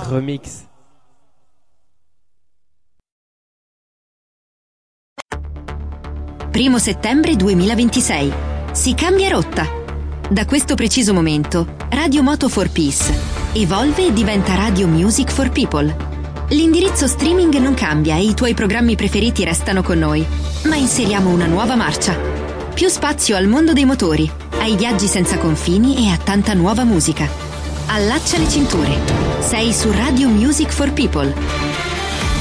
Remix. Primo settembre 2026. Si cambia rotta. Da questo preciso momento, Radio Moto for Peace evolve e diventa Radio Music for People. L'indirizzo streaming non cambia e i tuoi programmi preferiti restano con noi, ma inseriamo una nuova marcia. Più spazio al mondo dei motori, ai viaggi senza confini e a tanta nuova musica. Allaccia le cinture. Sei su Radio Music for People.